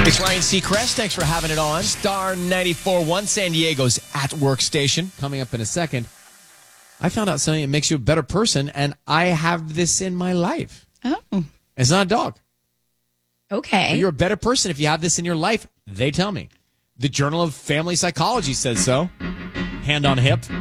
It's Ryan Seacrest. Thanks for having it on. Star 94.1, San Diego's at work station. Coming up in a second, I found out something that makes you a better person, and I have this in my life. Oh. It's not a dog. Okay. But you're a better person if you have this in your life, they tell me. The Journal of Family Psychology says so. Hand on hip.